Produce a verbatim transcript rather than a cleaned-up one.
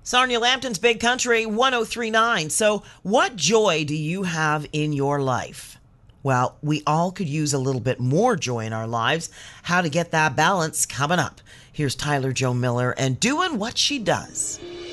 Sarnia Lambton's Big Country one oh three point nine. So, what joy do you have in your life? Well, we all could use a little bit more joy in our lives. How to get that balance coming up. Here's Tyler Joe Miller and Doing What She Does.